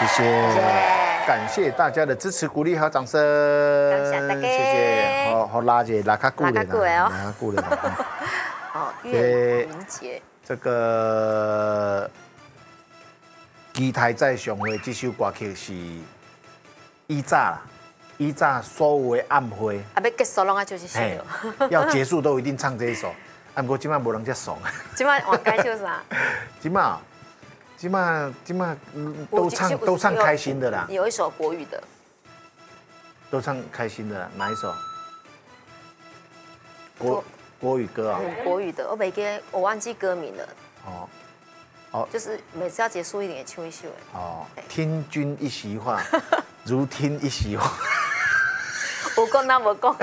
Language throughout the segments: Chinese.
感谢大家的支持、鼓励和掌声， 感谢大家， 谢谢。好，拉姐拉卡固的， 拉卡固的。 哦，岳云杰， 这个期待在上回这首歌曲是以早所有的暗会， 啊，要结束拢啊就是首了。 要结束都一定唱这一首。不过今晚无人接送。 今晚换该唱啥？ 今晚都唱开心的啦。 有一首国语的， 都唱开心的啦，哪一首？国语歌啊。 国语的，我没给，我忘记歌名了。 哦， 就是每次要结束一点也唱一首哎。 哦，听君一席话，如听一席话。 有讲那无讲的，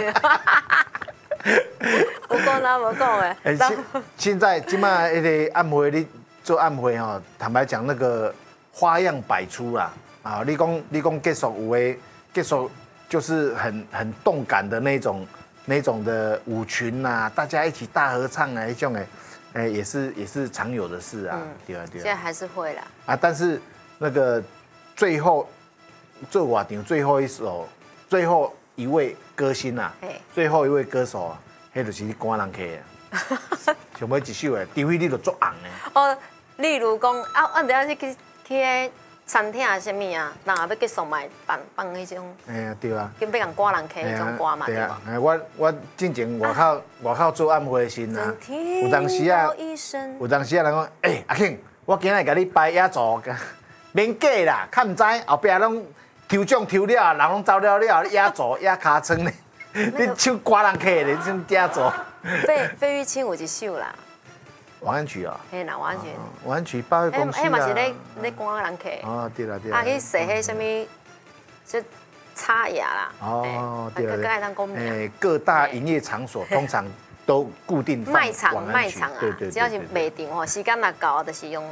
有讲那无讲的。 现在今麦那个暗会，你做暗会哈，坦白讲那个花样百出啦。啊，你讲结束有的结束就是很动感的那种的舞群呐，大家一起大合唱啊，那种的，也是常有的事啊。对啊。 现在还是会啦。 啊，但是那个最后做瓦顶最后一首，最后一位歌星啊，最后一位歌手啊，迄就是你赶人客啊。想要一首的，除非你就作红的。 哦，例如讲等下去迄餐厅啊，什么啊，人也要结束嘛，放迄种。 对啊。 跟要人赶人客迄种歌嘛，对吧？ 我之前外口做暗会的时啊，有当时啊，人讲，阿庆，我今日甲你摆压轴，免假啦，较唔知后壁拢抽奖抽了，人拢走了，你压轴压尻川呢，你唱赶人客，你唱压轴。 费玉清有一首啦。 晚安曲啊， 嘿啦，晚安曲， 晚安曲8月公司啊， 迄嘛是咧赶人客。 哦，对啦。 啊，去洗迄什么，就擦牙啦。 哦，对啦。 爱当公名。 各大营业场所通常都固定放卖场啊， 对， 只要是卖场哦，时间若到就是用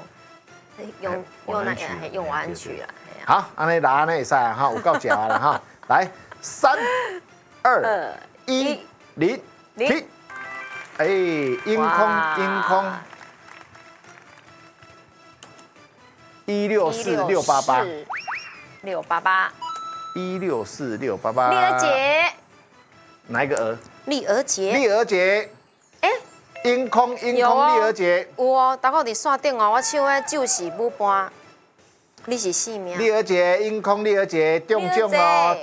晚安曲啦。 好，安尼拿安尼会使啊，哈，有够食啊啦哈，来3、2、1，零，停。音空，164688， 164688， 丽儿姐， 哪一个儿？ 丽儿姐， 音空，丽儿姐， 有哦，大概伫线顶哦，我唱的就是舞伴，你是姓名。 丽儿姐，音空，丽儿姐中奖哦，